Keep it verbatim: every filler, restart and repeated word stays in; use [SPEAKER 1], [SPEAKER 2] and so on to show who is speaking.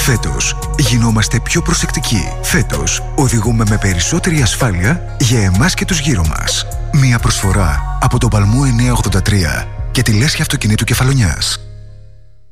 [SPEAKER 1] Φέτος γινόμαστε πιο προσεκτικοί. Φέτος οδηγούμε με περισσότερη ασφάλεια για εμάς και τους γύρω μας. Μια προσφορά από τον Παλμού εννιακόσια ογδόντα τρία και τη Λέσχη Αυτοκινήτου Κεφαλονιάς.